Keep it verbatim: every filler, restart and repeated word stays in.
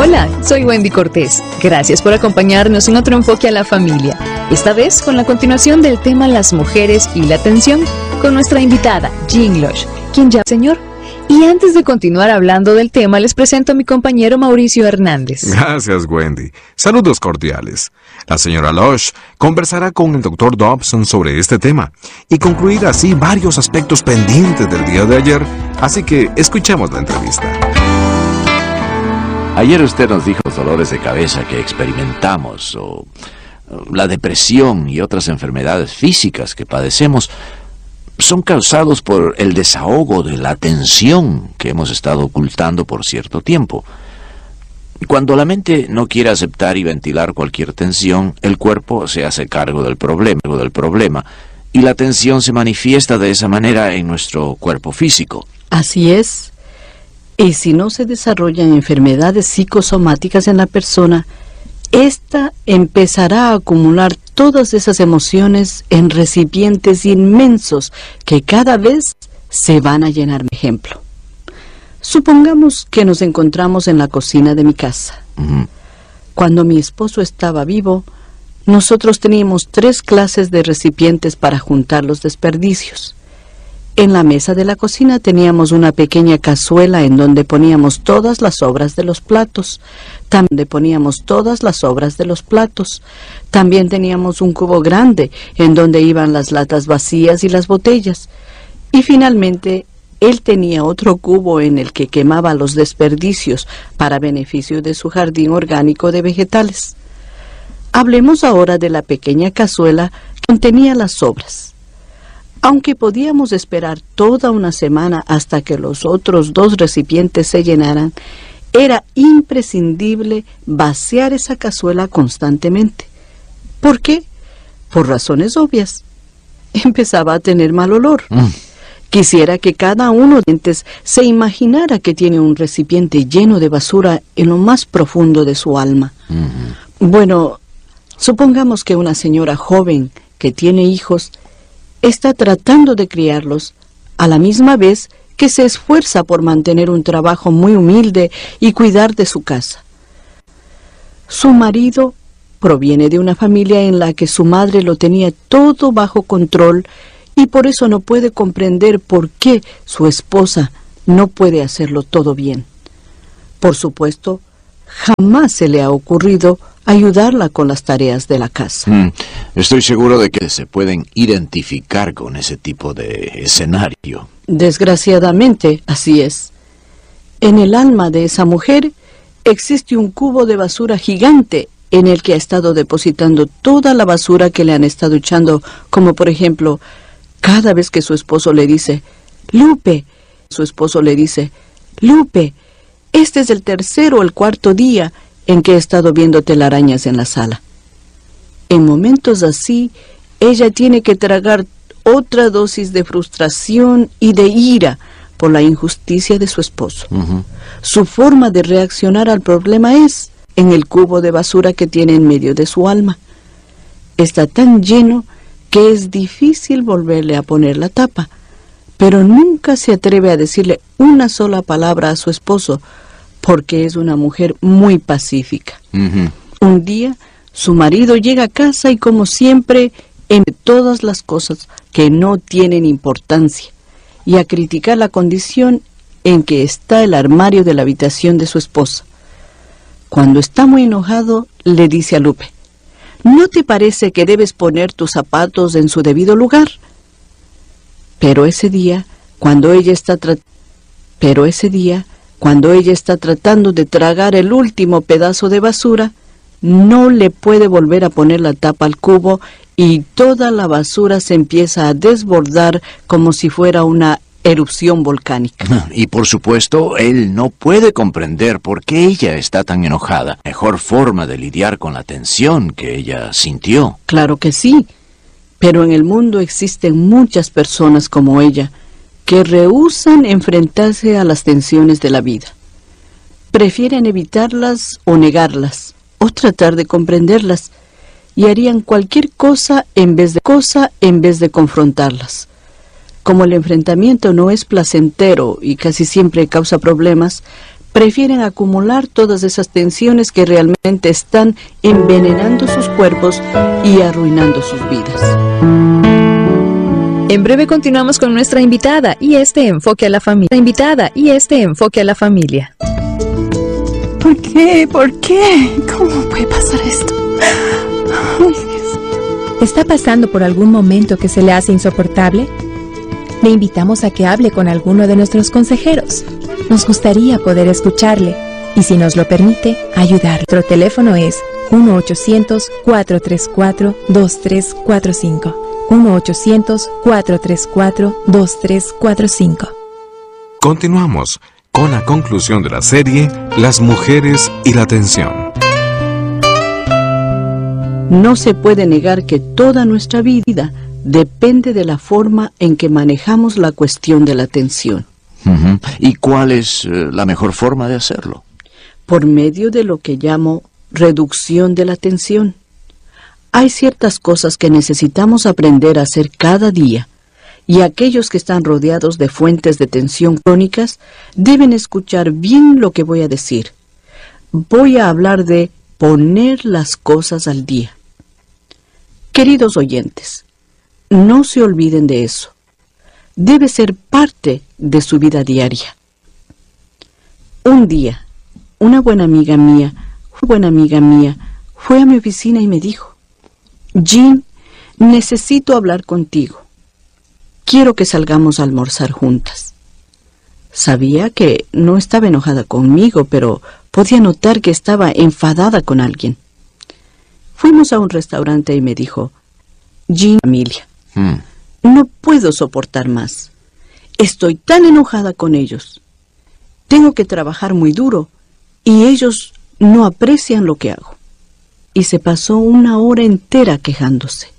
Hola, soy Wendy Cortés. Gracias por acompañarnos en otro enfoque a la familia. Esta vez con la continuación del tema Las mujeres y la atención, con nuestra invitada, Jean Losh, quien ya, señor. Y antes de continuar hablando del tema, les presento a mi compañero Mauricio Hernández. Gracias, Wendy. Saludos cordiales. La señora Losh conversará con el doctor Dobson sobre este tema y concluir así varios aspectos pendientes del día de ayer, así que escuchemos la entrevista. Ayer usted nos dijo los dolores de cabeza que experimentamos, o la depresión y otras enfermedades físicas que padecemos son causados por el desahogo de la tensión que hemos estado ocultando por cierto tiempo. Cuando la mente no quiere aceptar y ventilar cualquier tensión, el cuerpo se hace cargo del problema, del problema, y la tensión se manifiesta de esa manera en nuestro cuerpo físico. Así es. Y si no se desarrollan enfermedades psicosomáticas en la persona, ésta empezará a acumular todas esas emociones en recipientes inmensos que cada vez se van a llenar. Por ejemplo, supongamos que nos encontramos en la cocina de mi casa. Uh-huh. Cuando mi esposo estaba vivo, nosotros teníamos tres clases de recipientes para juntar los desperdicios. En la mesa de la cocina teníamos una pequeña cazuela en donde poníamos todas las sobras de los platos. También poníamos todas las sobras de los platos. También teníamos un cubo grande en donde iban las latas vacías y las botellas. Y finalmente, él tenía otro cubo en el que quemaba los desperdicios para beneficio de su jardín orgánico de vegetales. Hablemos ahora de la pequeña cazuela que contenía las sobras. Aunque podíamos esperar toda una semana hasta que los otros dos recipientes se llenaran, era imprescindible vaciar esa cazuela constantemente. ¿Por qué? Por razones obvias. Empezaba a tener mal olor. Mm. Quisiera que cada uno de ellos se imaginara que tiene un recipiente lleno de basura en lo más profundo de su alma. Mm-hmm. Bueno, supongamos que una señora joven que tiene hijos está tratando de criarlos, a la misma vez que se esfuerza por mantener un trabajo muy humilde y cuidar de su casa. Su marido proviene de una familia en la que su madre lo tenía todo bajo control y por eso no puede comprender por qué su esposa no puede hacerlo todo bien. Por supuesto, jamás se le ha ocurrido ayudarla con las tareas de la casa. Mm, estoy seguro de que se pueden identificar con ese tipo de escenario. Desgraciadamente, así es. En el alma de esa mujer existe un cubo de basura gigante en el que ha estado depositando toda la basura que le han estado echando, como por ejemplo, cada vez que su esposo le dice, Lupe, su esposo le dice, Lupe, este es el tercer o el cuarto día en que he estado viendo telarañas en la sala. En momentos así, ella tiene que tragar otra dosis de frustración y de ira por la injusticia de su esposo. Uh-huh. Su forma de reaccionar al problema es en el cubo de basura que tiene en medio de su alma. Está tan lleno que es difícil volverle a poner la tapa, pero nunca se atreve a decirle una sola palabra a su esposo, porque es una mujer muy pacífica. Uh-huh. Un día, su marido llega a casa y, como siempre, en todas las cosas que no tienen importancia, y a criticar la condición en que está el armario de la habitación de su esposa. Cuando está muy enojado, le dice a Lupe, ¿no te parece que debes poner tus zapatos en su debido lugar? Pero ese día, cuando ella está tra- Pero ese día, Cuando ella está tratando de tragar el último pedazo de basura, no le puede volver a poner la tapa al cubo y toda la basura se empieza a desbordar como si fuera una erupción volcánica. Y por supuesto, él no puede comprender por qué ella está tan enojada. Mejor forma de lidiar con la tensión que ella sintió. Claro que sí, pero en el mundo existen muchas personas como ella, que rehúsan enfrentarse a las tensiones de la vida. Prefieren evitarlas o negarlas, o tratar de comprenderlas, y harían cualquier cosa en vez de cosa en vez de confrontarlas. Como el enfrentamiento no es placentero y casi siempre causa problemas, prefieren acumular todas esas tensiones que realmente están envenenando sus cuerpos y arruinando sus vidas. En breve continuamos con nuestra invitada y este enfoque a la familia. Invitada y este enfoque a la familia. ¿Por qué? ¿Por qué? ¿Cómo puede pasar esto? Ay, Dios mío. ¿Está pasando por algún momento que se le hace insoportable? Le invitamos a que hable con alguno de nuestros consejeros. Nos gustaría poder escucharle y, si nos lo permite, ayudarle. Nuestro teléfono es uno ochocientos, cuatro tres cuatro, dos tres cuatro cinco. uno ochocientos, cuatro tres cuatro, dos tres cuatro cinco. Continuamos con la conclusión de la serie Las mujeres y la tensión. No se puede negar que toda nuestra vida depende de la forma en que manejamos la cuestión de la tensión. Uh-huh. ¿Y cuál es eh, la mejor forma de hacerlo? Por medio de lo que llamo reducción de la tensión. Hay ciertas cosas que necesitamos aprender a hacer cada día, y aquellos que están rodeados de fuentes de tensión crónicas deben escuchar bien lo que voy a decir. Voy a hablar de poner las cosas al día. Queridos oyentes, no se olviden de eso. Debe ser parte de su vida diaria. Un día, una buena amiga mía, una buena amiga mía, fue a mi oficina y me dijo: Jean, necesito hablar contigo. Quiero que salgamos a almorzar juntas. Sabía que no estaba enojada conmigo, pero podía notar que estaba enfadada con alguien. Fuimos a un restaurante y me dijo: Jean, familia, hmm. no puedo soportar más. Estoy tan enojada con ellos. Tengo que trabajar muy duro y ellos no aprecian lo que hago. Y se pasó una hora entera quejándose.